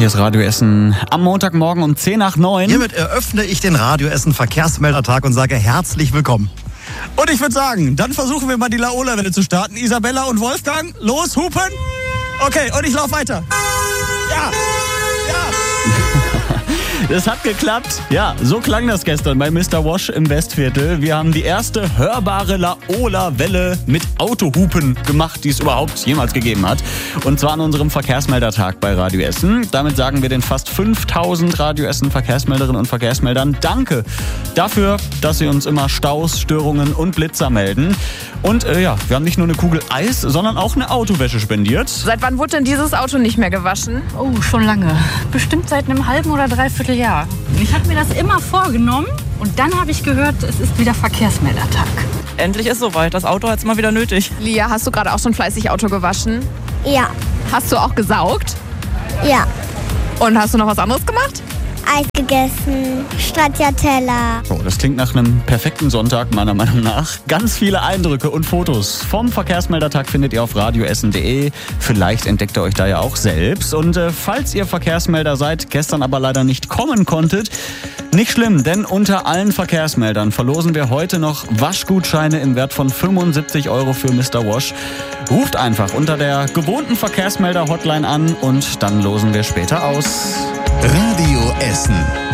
Hier ist Radio Essen am Montagmorgen um 10 nach 9. Hiermit eröffne ich den Radio Essen Verkehrsmeldertag und sage herzlich willkommen. Und ich würde sagen, dann versuchen wir mal die Laola-Welle zu starten. Isabella und Wolfgang, los, hupen. Okay, und ich laufe weiter. Ja. Das hat geklappt. Ja, so klang das gestern bei Mr. Wash im Westviertel. Wir haben die erste hörbare Laola-Welle mit Autohupen gemacht, die es überhaupt jemals gegeben hat. Und zwar an unserem Verkehrsmeldertag bei Radio Essen. Damit sagen wir den fast 5000 Radio Essen Verkehrsmelderinnen und Verkehrsmeldern Danke dafür, dass sie uns immer Staus, Störungen und Blitzer melden. Und wir haben nicht nur eine Kugel Eis, sondern auch eine Autowäsche spendiert. Seit wann wurde denn dieses Auto nicht mehr gewaschen? Oh, schon lange. Bestimmt seit einem halben oder dreiviertel Jahr. Ich habe mir das immer vorgenommen und dann habe ich gehört, es ist wieder Verkehrsmeldertag. Endlich ist soweit. Das Auto hat es mal wieder nötig. Lia, hast du gerade auch schon fleißig Auto gewaschen? Ja, Hast du auch gesaugt? ja. Und hast du noch was anderes gemacht? Eis gegessen, Stracciatella. So, das klingt nach einem perfekten Sonntag, meiner Meinung nach. Ganz viele Eindrücke und Fotos vom Verkehrsmeldertag findet ihr auf radioessen.de. Vielleicht entdeckt ihr euch da ja auch selbst. Und falls ihr Verkehrsmelder seid, gestern aber leider nicht kommen konntet, nicht schlimm, denn unter allen Verkehrsmeldern verlosen wir heute noch Waschgutscheine im Wert von 75 € für Mr. Wash. Ruft einfach unter der gewohnten Verkehrsmelder-Hotline an und dann losen wir später aus. Radio Essen.